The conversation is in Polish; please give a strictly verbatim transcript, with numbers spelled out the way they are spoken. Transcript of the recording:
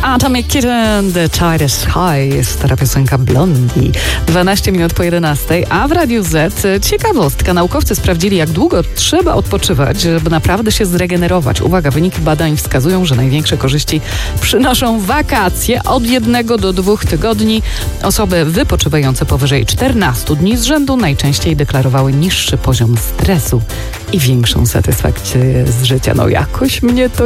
Atomic Kitten, The Tide is High, stara piosenka Blondie. dwanaście minut po jedenastej, a w Radiu Z ciekawostka. Naukowcy sprawdzili, jak długo trzeba odpoczywać, żeby naprawdę się zregenerować. Uwaga, wyniki badań wskazują, że największe korzyści przynoszą wakacje od jednego do dwóch tygodni. Osoby wypoczywające powyżej czternastu dni z rzędu najczęściej deklarowały niższy poziom stresu i większą satysfakcję z życia. No jakoś mnie to